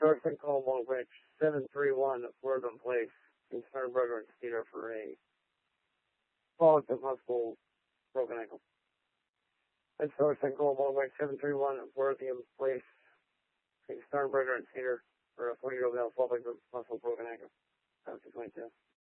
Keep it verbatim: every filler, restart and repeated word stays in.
Sourcing call Mulwich seven three one Wortham Place in Sternberger and Cedar for a fall to possible broken ankle. And sourcing call Mulwich seven three one Wortham Place in Sternberger and Cedar for a four-year-old male fall to possible broken ankle. That's twenty-two.